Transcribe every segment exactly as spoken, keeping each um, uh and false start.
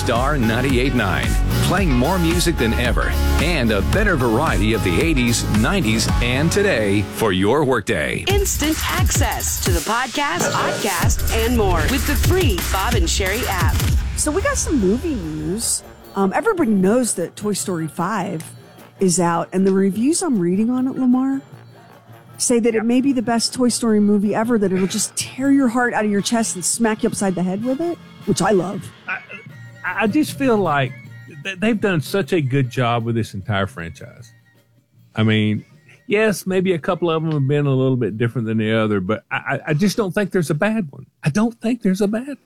Star ninety-eight point nine, playing more music than ever and a better variety of the eighties, nineties, and today for your workday. Instant access to the podcast, podcast, and more with the free Bob and Sherry app. So we got some movie news. Um, everybody knows that Toy Story five is out, and the reviews I'm reading on it, Lamar, say that it may be the best Toy Story movie ever, that it'll just tear your heart out of your chest and smack you upside the head with it, which I love. I, I just feel like they've done such a good job with this entire franchise. I mean, yes, maybe a couple of them have been a little bit different than the other, but I, I just don't think there's a bad one. I don't think there's a bad one.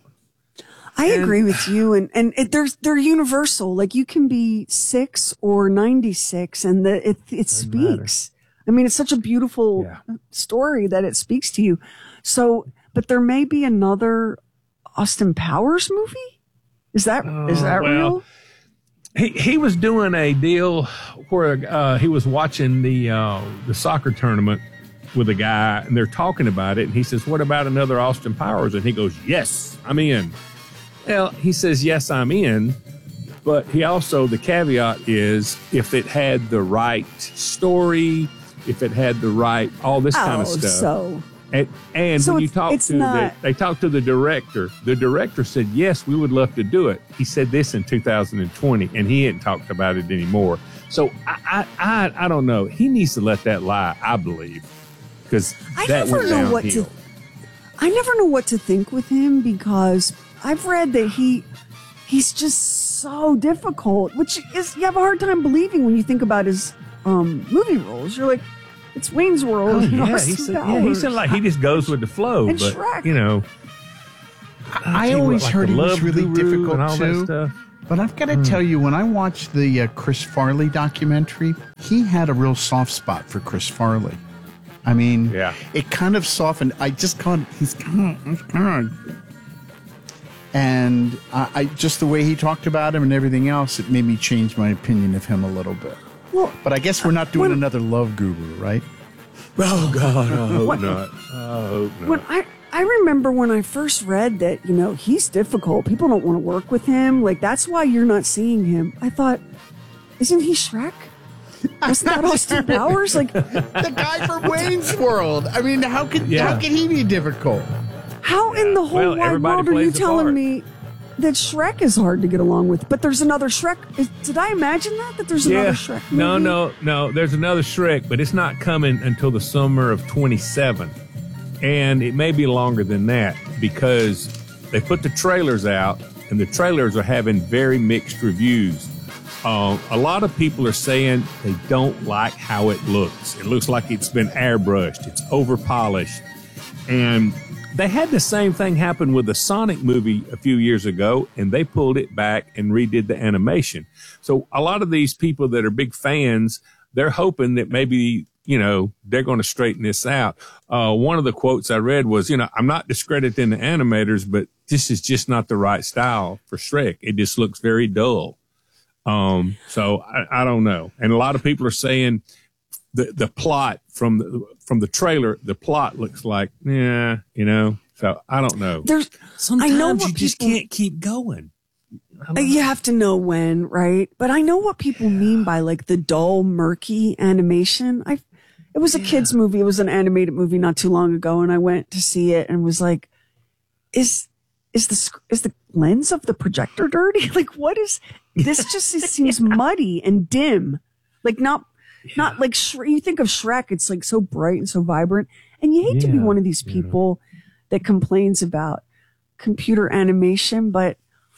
I and, agree with you, and and it, there's they're universal. Like you can be six or ninety-six, and the, it it speaks. Matter. I mean, it's such a beautiful yeah. story that it speaks to you. So, but there may be another Austin Powers movie. Is that uh, is that well, real? He he was doing a deal where uh, he was watching the uh, the soccer tournament with a guy, and they're talking about it, and he says, "What about another Austin Powers?" And he goes, "Yes, I'm in." Well, he says, "Yes, I'm in," but he also, the caveat is if it had the right story, if it had the right, all this oh, kind of stuff. So, and and so when you talk to not, the, they talked to the director, the director said, "Yes, we would love to do it." He said this in two thousand twenty, and he hadn't talked about it anymore. So I I I, I don't know. He needs to let that lie, I believe, because that went downhill. What to, I never know what to think with him because I've read that he he's just so difficult, which is you have a hard time believing when you think about his um, movie roles. You're like, it's Wayne's World. Oh, and yeah, he said, yeah, he said like he just goes with the flow. And but, Shrek. You know, I, I always what, like heard he was really difficult and all too. That stuff. But I've got to mm. tell you, when I watched the uh, Chris Farley documentary, he had a real soft spot for Chris Farley. I mean, yeah. it kind of softened. I just caught he's kind of, he's kind of. And I, I just the way he talked about him and everything else, it made me change my opinion of him a little bit. Well, but I guess we're not doing when, another Love Guru, right? Oh God, I hope what, not. I hope not. When I I remember when I first read that, you know, he's difficult. People don't want to work with him. Like that's why you're not seeing him. I thought, isn't he Shrek? Wasn't that Austin Powers? Like the guy from Wayne's World. I mean, how could yeah. how could he be difficult? How in the whole well, wide world are you telling part. me that Shrek is hard to get along with? But there's another Shrek. Is, did I imagine that? That there's yeah. another Shrek movie? No, no, no. There's another Shrek, but it's not coming until the summer of twenty-seven. And it may be longer than that because they put the trailers out, and the trailers are having very mixed reviews. Uh, a lot of people are saying they don't like how it looks. It looks like it's been airbrushed. It's over-polished. And they had the same thing happen with the Sonic movie a few years ago, and they pulled it back and redid the animation. So a lot of these people that are big fans, they're hoping that maybe, you know, they're going to straighten this out. Uh, one of the quotes I read was, you know, I'm not discrediting the animators, but this is just not the right style for Shrek. It just looks very dull. Um, so I, I don't know. And a lot of people are saying the, the plot from the, from the trailer, the plot looks like, yeah, you know, so I don't know. There's, Sometimes I know you what just people, can't keep going. You have to know when, right? But I know what people mean by like the dull, murky animation. I, it was a yeah. kid's movie. It was an animated movie not too long ago. And I went to see it and was like, is, is the, is the lens of the projector dirty? Like, what is, this just seems yeah. muddy and dim. Like not, yeah. not like, Sh- you think of Shrek, it's like so bright and so vibrant. And you hate yeah. to be one of these people yeah. that complains about computer animation. But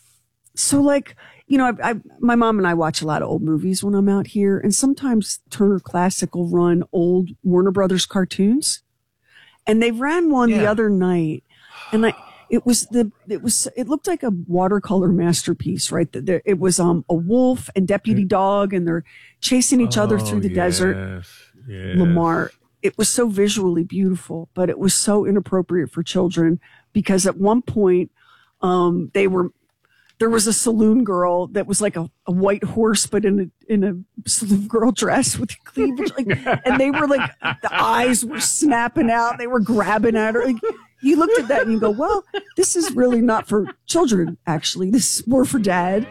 so like, you know, I, I, my mom and I watch a lot of old movies when I'm out here. And sometimes Turner Classic will run old Warner Brothers cartoons. And they ran one yeah. the other night. And I, It was the, it was, it looked like a watercolor masterpiece, right? There, it was, um, a wolf and Deputy Dog, and they're chasing each other oh, through the yes, desert. Yes. Lamar, it was so visually beautiful, but it was so inappropriate for children because at one point, um, they were, there was a saloon girl that was like a, a white horse, but in a, in a saloon girl dress with cleavage, like, and they were like, the eyes were snapping out. They were grabbing at her. Like, you looked at that and you go, well, this is really not for children, actually. This is more for dad.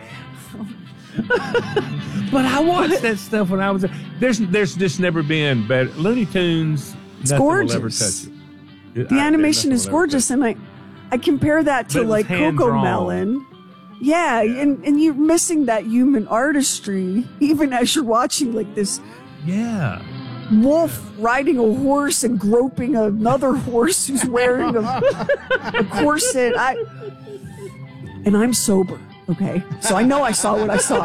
But I watched that stuff when I was. There's, there's just never been better. Looney Tunes. It's nothing gorgeous. will ever touch it. The I, animation is gorgeous, and I, I compare that to like Coco Melon. Yeah, yeah, and and you're missing that human artistry, even as you're watching like this. Yeah. Wolf riding a horse and groping another horse who's wearing a, a corset. I and I'm sober. Okay, so I know I saw what I saw.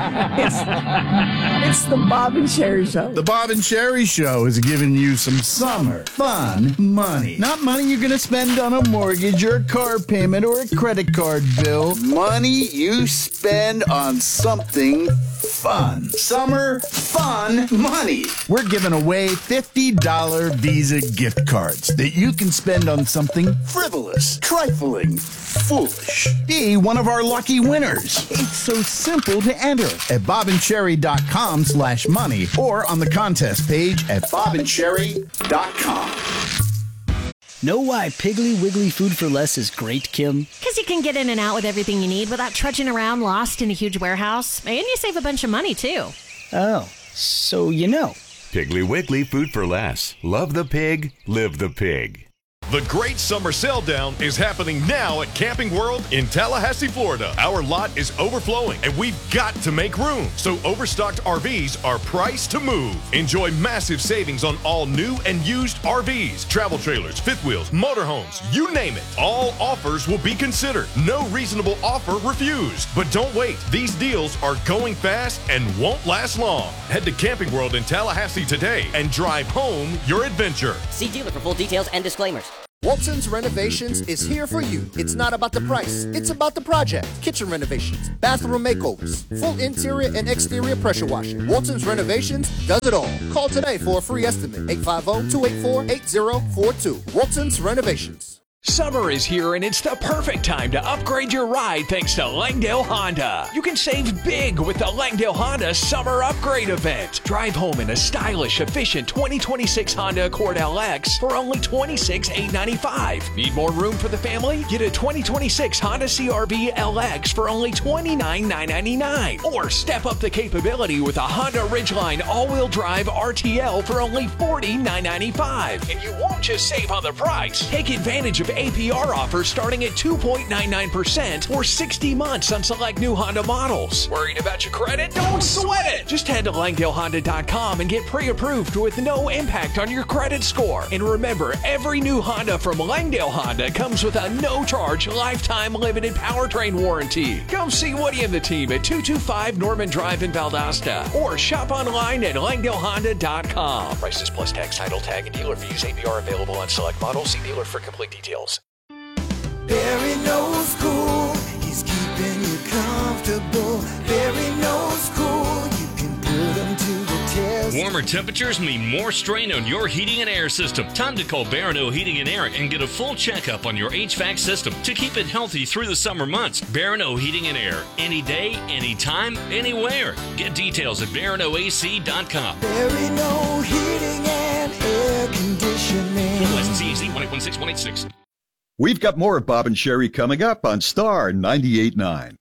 It's, it's the Bob and Sherry Show. The Bob and Sherry Show is giving you some summer fun money. Not money you're going to spend on a mortgage or a car payment or a credit card bill. Money you spend on something fun. Summer fun money. We're giving away fifty dollars Visa gift cards that you can spend on something frivolous, trifling, foolish. Be one of our lucky winners. It's so simple to enter at bobandcherry.com slash money or on the contest page at bobandcherry dot com. Know why Piggly Wiggly Food for Less is great, Kim? Because you can get in and out with everything you need without trudging around lost in a huge warehouse. And you save a bunch of money, too. Oh, so you know. Piggly Wiggly Food for Less. Love the pig, live the pig. The Great Summer Sale Down is happening now at Camping World in Tallahassee, Florida. Our lot is overflowing, and we've got to make room. So overstocked R Vs are priced to move. Enjoy massive savings on all new and used R Vs, travel trailers, fifth wheels, motorhomes, you name it. All offers will be considered. No reasonable offer refused. But don't wait. These deals are going fast and won't last long. Head to Camping World in Tallahassee today and drive home your adventure. See dealer for full details and disclaimers. Walton's Renovations is here for you. It's not about the price, it's about the project. Kitchen renovations, bathroom makeovers, full interior and exterior pressure washing. Walton's Renovations does it all. Call today for a free estimate. eight five zero, two eight four, eight zero four two. Walton's Renovations. Summer is here and it's the perfect time to upgrade your ride thanks to Langdale Honda. You can save big with the Langdale Honda Summer Upgrade Event. Drive home in a stylish, efficient twenty twenty-six Honda Accord L X for only twenty-six thousand eight hundred ninety-five dollars. Need more room for the family? Get a twenty twenty-six Honda C R V L X for only twenty-nine thousand nine hundred ninety-nine dollars. Or step up the capability with a Honda Ridgeline all-wheel drive R T L for only forty thousand nine hundred ninety-five dollars. And you won't just save on the price. Take advantage of A P R offers starting at two point nine nine percent or sixty months on select new Honda models. Worried about your credit? Don't sweat it! Just head to Langdale Honda dot com and get pre-approved with no impact on your credit score. And remember, every new Honda from Langdale Honda comes with a no-charge lifetime limited powertrain warranty. Come see Woody and the team at two two five Norman Drive in Valdosta or shop online at Langdale Honda dot com. Prices plus tax, title tag, and dealer fees. A P R available on select models. See dealer for complete details. Barry knows cool, he's keeping you comfortable. Barry knows cool, you can put him to the test. Warmer temperatures mean more strain on your heating and air system. Time to call Barano Heating and Air and get a full checkup on your H V A C system to keep it healthy through the summer months. Barano Heating and Air. Any day, anytime, anywhere. Get details at barano A C dot com. Barano Heating and Air Conditioning. License E Z one eight one six one eight six. We've got more of Bob and Sherry coming up on Star ninety-eight point nine.